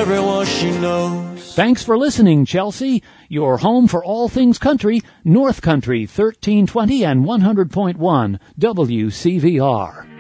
everyone she knows. Thanks for listening, Chelsea. Your home for all things country, North Country 1320 and 100.1 WCVR.